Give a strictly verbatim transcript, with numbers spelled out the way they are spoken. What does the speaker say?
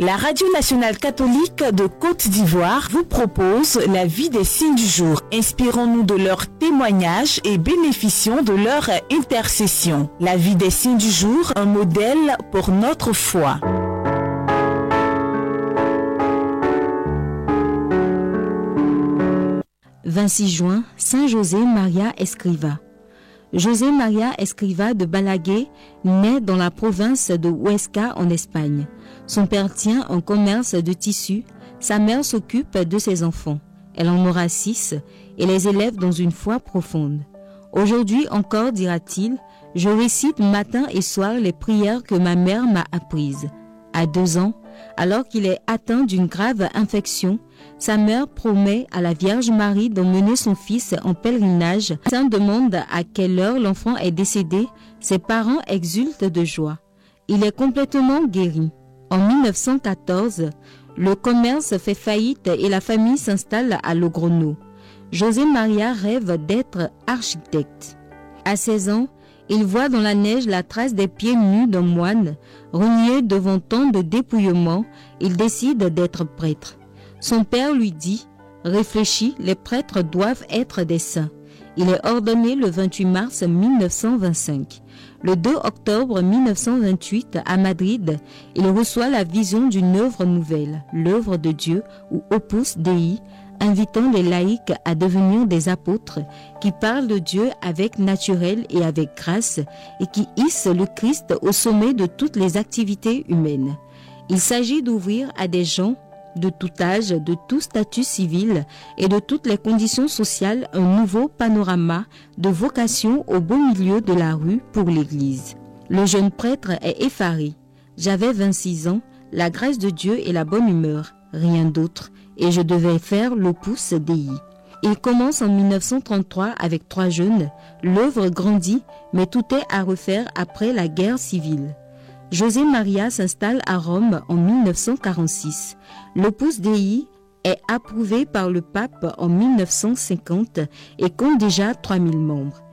La Radio nationale catholique de Côte d'Ivoire vous propose la vie des saints du jour. Inspirons-nous de leurs témoignages et bénéficions de leur intercession. La vie des saints du jour, un modèle pour notre foi. vingt-six juin, Saint José Maria Escrivá. José Maria Escrivá de Balaguer naît dans la province de Huesca en Espagne. Son père tient un commerce de tissus, sa mère s'occupe de ses enfants. Elle en aura six et les élève dans une foi profonde. Aujourd'hui encore, dira-t-il, je récite matin et soir les prières que ma mère m'a apprises. À deux ans, alors qu'il est atteint d'une grave infection, sa mère promet à la Vierge Marie d'emmener son fils en pèlerinage. Le médecin demande à quelle heure l'enfant est décédé. Ses parents exultent de joie. Il est complètement guéri. En mille neuf cent quatorze, le commerce fait faillite et la famille s'installe à Logroño. José Maria rêve d'être architecte. À seize ans, il voit dans la neige la trace des pieds nus d'un moine. Renié devant tant de dépouillement, il décide d'être prêtre. Son père lui dit « Réfléchis, les prêtres doivent être des saints ». Il est ordonné le vingt-huit mars mille neuf cent vingt-cinq. Le deux octobre mille neuf cent vingt-huit, à Madrid, il reçoit la vision d'une œuvre nouvelle, l'œuvre de Dieu ou Opus Dei, invitant les laïcs à devenir des apôtres qui parlent de Dieu avec naturel et avec grâce et qui hissent le Christ au sommet de toutes les activités humaines. Il s'agit d'ouvrir à des gens de tout âge, de tout statut civil et de toutes les conditions sociales un nouveau panorama de vocation au beau milieu de la rue pour l'Église. Le jeune prêtre est effaré. J'avais vingt-six ans, la grâce de Dieu et la bonne humeur, rien d'autre, et je devais faire l'Opus Dei. Il commence en mille neuf cent trente-trois avec trois jeunes. L'œuvre grandit, mais tout est à refaire après la guerre civile. José Maria s'installe à Rome en mille neuf cent quarante-six. L'Opus Dei est approuvé par le pape en mille neuf cent cinquante et compte déjà trois mille membres.